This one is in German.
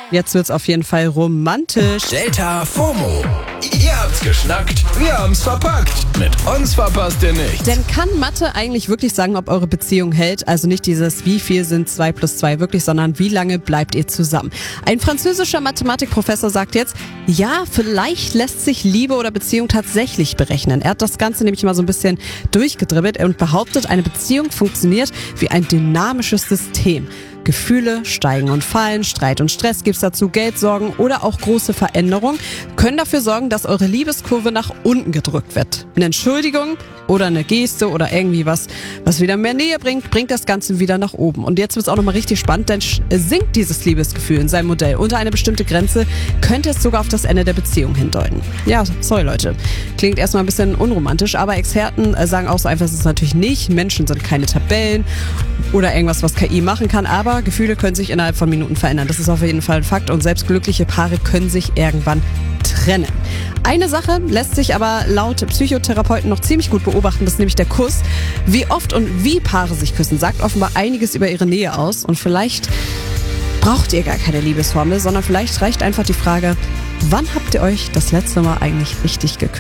Jetzt wird's auf jeden Fall romantisch. Delta FOMO. Ihr habt's geschnackt, wir haben's verpackt. Mit uns verpasst ihr nichts. Denn kann Mathe eigentlich wirklich sagen, ob eure Beziehung hält? Also nicht dieses, wie viel sind 2 plus 2 wirklich, sondern wie lange bleibt ihr zusammen? Ein französischer Mathematikprofessor sagt jetzt, ja, vielleicht lässt sich Liebe oder Beziehung tatsächlich berechnen. Er hat das Ganze nämlich mal so ein bisschen durchgedribbelt und behauptet, eine Beziehung funktioniert wie ein dynamisches System. Gefühle steigen und fallen, Streit und Stress gibt's dazu, Geldsorgen oder auch große Veränderungen können dafür sorgen, dass eure Liebeskurve nach unten gedrückt wird. Eine Entschuldigung oder eine Geste oder irgendwie was wieder mehr Nähe bringt das Ganze wieder nach oben. Und jetzt wird's auch nochmal richtig spannend, denn sinkt dieses Liebesgefühl in seinem Modell unter eine bestimmte Grenze, könnte es sogar auf das Ende der Beziehung hindeuten. Ja, sorry Leute. Klingt erstmal ein bisschen unromantisch, aber Experten sagen auch so einfach, es ist natürlich nicht. Menschen sind keine Tabellen oder irgendwas, was KI machen kann, aber Gefühle können sich innerhalb von Minuten verändern. Das ist auf jeden Fall ein Fakt und selbst glückliche Paare können sich irgendwann trennen. Eine Sache lässt sich aber laut Psychotherapeuten noch ziemlich gut beobachten, das ist nämlich der Kuss. Wie oft und wie Paare sich küssen, sagt offenbar einiges über ihre Nähe aus und vielleicht braucht ihr gar keine Liebesformel, sondern vielleicht reicht einfach die Frage, wann habt ihr euch das letzte Mal eigentlich richtig geküsst?